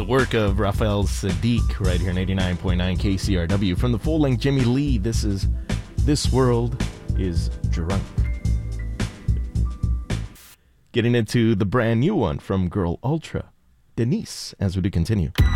work of Raphael Sadiq right here, 99.9 KCRW. From the full-length Jimmy Lee, this is This World is Drunk. Getting into the brand new one from Girl Ultra, Denise, as we do continue.